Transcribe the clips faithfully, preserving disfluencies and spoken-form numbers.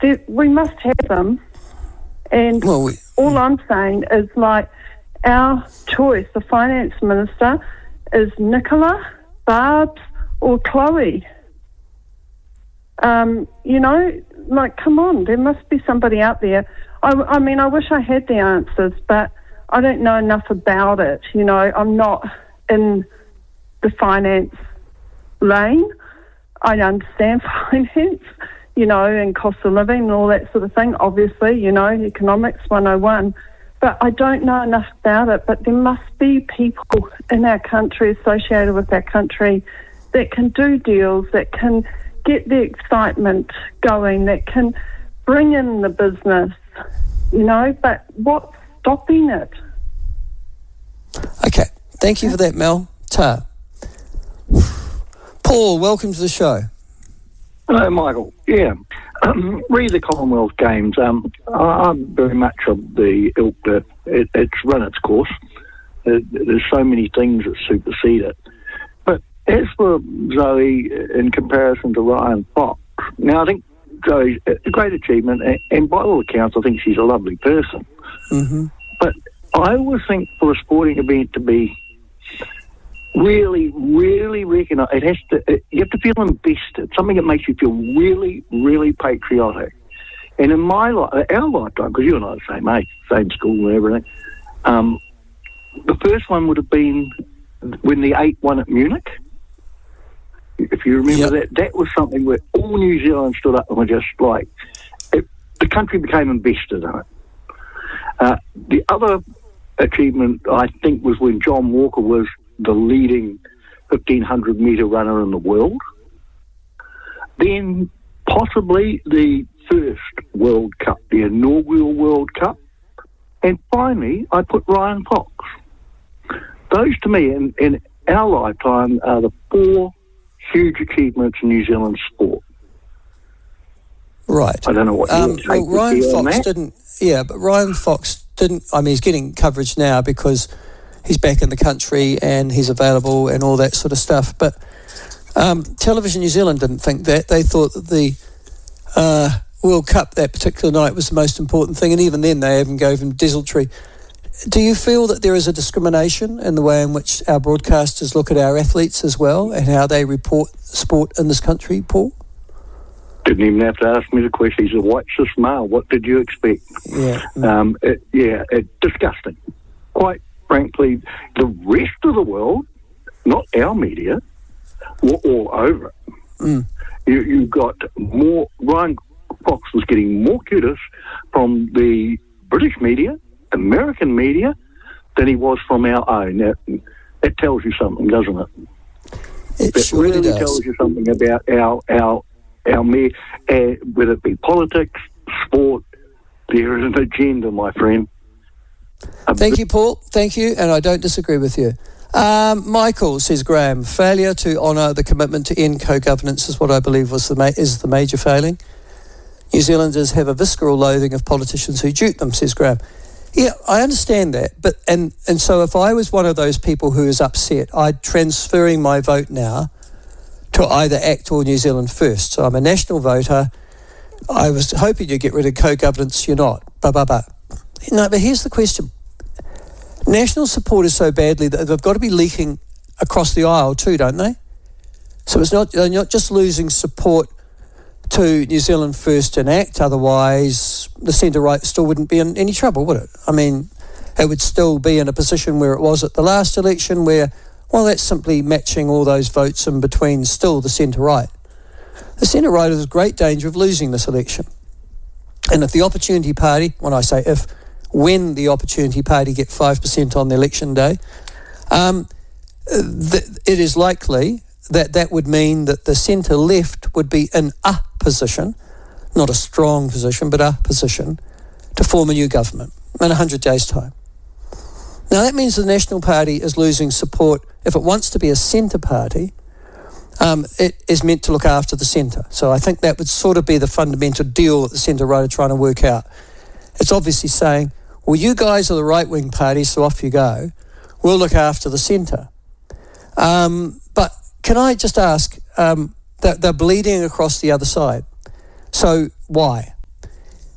there, we must have them. And Well, we, all I'm saying is, like, our choice, the finance minister, is Nicola, Barb's, or Chloe. Um, you know, like, come on, there must be somebody out there. I, I mean, I wish I had the answers, but I don't know enough about it. You know, I'm not in the finance lane. I understand finance, you know, and cost of living and all that sort of thing, obviously, you know, economics one oh one. But I don't know enough about it. But there must be people in our country, associated with our country, that can do deals, that can get the excitement going, that can bring in the business, you know, but what's stopping it? okay, thank you for that, Mel. Ta. Paul, welcome to the show. Hello, Michael. Yeah, um, re the Commonwealth Games. Um, I- I'm very much of the ilk that it, it's run its course. It, there's so many things that supersede it. But as for Zoe, in comparison to Ryan Fox, now I think Zoe's a great achievement, and, and by all accounts, I think she's a lovely person. Mm-hmm. But I always think for a sporting event to be really, really recognised, it has to. It, you have to feel invested. Something that makes you feel really, really patriotic. And in my li- our lifetime, because you and I are the same age, same school and everything, um, the first one would have been when the eight won at Munich. If you remember Yep. that, that was something where all New Zealand stood up and were just like, it, the country became invested in it. Uh, the other achievement, I think, was when John Walker was the leading fifteen hundred metre runner in the world. Then possibly the first World Cup, the inaugural World Cup. And finally, I put Ryan Fox. Those, to me, in, in our lifetime, are the four huge achievements in New Zealand sport. Right. I don't know what your Um, take well, would Ryan be on Fox that. didn't. Yeah, but Ryan Fox didn't. I mean, he's getting coverage now because he's back in the country and he's available and all that sort of stuff. But um, Television New Zealand didn't think that. They thought that the uh, World Cup that particular night was the most important thing, and even then they even gave him desultory. Do you feel that there is a discrimination in the way in which our broadcasters look at our athletes as well and how they report sport in this country, Paul? Didn't even have to ask me the question. He's a white cis male. What did you expect? Yeah. Um, it, yeah, it, disgusting. Quite frankly, the rest of the world, not our media, were all over it. Mm. You, you got more. Ryan Fox was getting more kudos from the British media, American media, than he was from our own. That, that tells you something, doesn't it? It It surely really does. tells you something about our our our me, uh, whether it be politics, sport. There is an agenda, my friend. A Thank you, Paul. Thank you, and I don't disagree with you. Um, Michael, says Graham, failure to honour the commitment to end co-governance is what I believe was the ma- is the major failing. New Zealanders have a visceral loathing of politicians who dupe them, says Graham. Yeah, I understand that, but and, and so if I was one of those people who is upset, I'd transferring my vote now to either ACT or New Zealand First. So I'm a national voter. I was hoping you'd get rid of co-governance. You're not. Ba ba ba. No, but here's the question. National support is so badly that they've got to be leaking across the aisle too, don't they? So it's not, they're not just losing support to New Zealand First and ACT, otherwise the centre-right still wouldn't be in any trouble, would it? I mean, it would still be in a position where it was at the last election where, well, that's simply matching all those votes in between still the centre-right. The centre-right is in great danger of losing this election. And if the Opportunity Party, when I say if, when the Opportunity Party get five percent on the election day, um, th- it is likely that that would mean that the centre-left would be in a position, not a strong position, but a position, to form a new government in one hundred days' time. Now, that means the National Party is losing support. If it wants to be a centre party, um, it is meant to look after the centre. So I think that would sort of be the fundamental deal that the centre-right are trying to work out. It's obviously saying, well, you guys are the right-wing party, so off you go. We'll look after the centre. Um, but can I just ask, um, that they're bleeding across the other side. So why?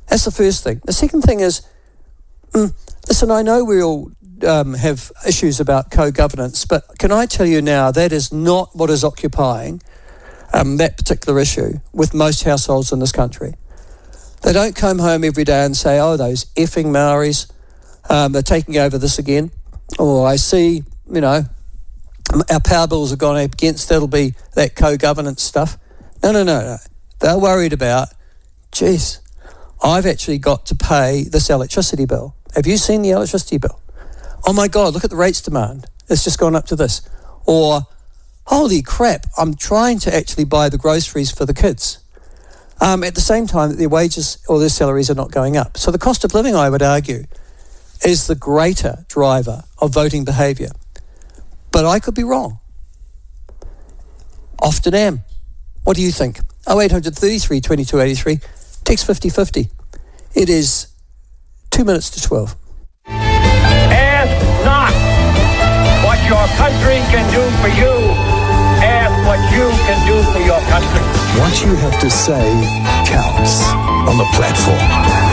That's the first thing. The second thing is, mm, listen, I know we all um, have issues about co-governance, but can I tell you now, that is not what is occupying um, that particular issue with most households in this country. They don't come home every day and say, oh, those effing Maoris, um, they're taking over this again. Or I see, you know, our power bills have gone up against, that'll be that co-governance stuff. No, no, no, no. They're worried about, geez, I've actually got to pay this electricity bill. Have you seen the electricity bill? Oh my God, look at the rates demand. It's just gone up to this. Or, holy crap, I'm trying to actually buy the groceries for the kids. Um, at the same time that their wages or their salaries are not going up. So the cost of living, I would argue, is the greater driver of voting behaviour. But I could be wrong. Often am. What do you think? oh eight hundred thirty-three twenty-two eighty-three, text fifty fifty. It is two minutes to twelve. Ask not what your country can do for you. Ask what you can do for your country. What you have to say counts on the platform.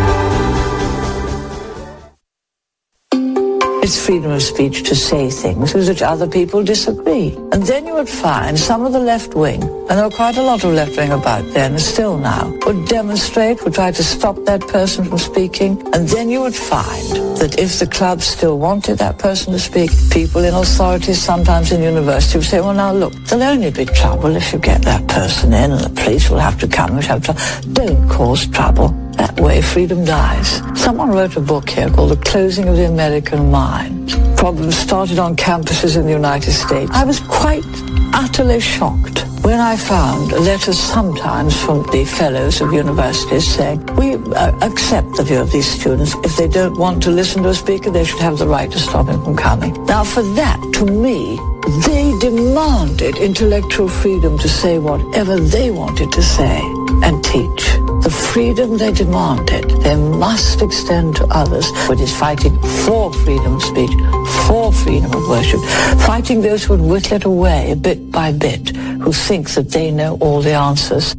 It's freedom of speech to say things with which other people disagree. And then you would find some of the left wing, and there were quite a lot of left wing about then and still now, would demonstrate, would try to stop that person from speaking. And then you would find that if the club still wanted that person to speak, people in authorities, sometimes in university, would say, well, now look, there'll only be trouble if you get that person in, and the police will have to come and have trouble. Don't cause trouble. That way freedom dies. Someone wrote a book here called The Closing of the American Mind. Problems started on campuses in the United States. I was quite utterly shocked when I found letters sometimes from the fellows of universities saying, we uh, accept the view of these students. If they don't want to listen to a speaker, they should have the right to stop him from coming. Now for that, to me, they demanded intellectual freedom to say whatever they wanted to say and teach. The freedom they demanded, they must extend to others, which is fighting for freedom of speech, for freedom of worship, fighting those who would whittle it away bit by bit, who think that they know all the answers.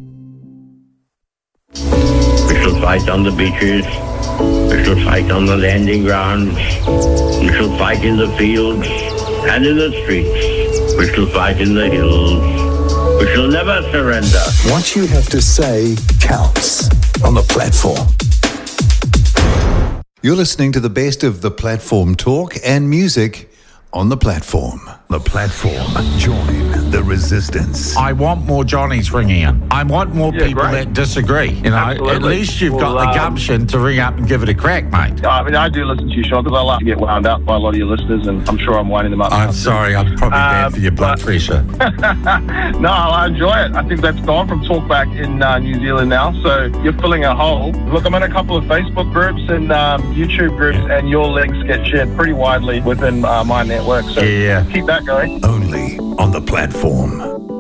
We shall fight on the beaches. We shall fight on the landing grounds. We shall fight in the fields and in the streets. We shall fight in the hills. We shall never surrender. What you have to say counts on the platform. You're listening to the best of the platform talk and music on the platform. The platform. Join the resistance. I want more Johnnies ringing in. I want more yeah, people great. that disagree. You know, Absolutely. At least you've well, got the um, gumption to ring up and give it a crack, mate. I mean, I do listen to you, Sean, because I like to get wound up by a lot of your listeners, and I'm sure I'm winding them up. I'm sorry, I'm probably bad um, for your blood but, pressure. No, I enjoy it. I think that's gone from talkback in uh, New Zealand now, so you're filling a hole. Look, I'm in a couple of Facebook groups and um, YouTube groups, yeah. and your links get shared pretty widely within uh, my network, so yeah. keep that going. Only on the platform.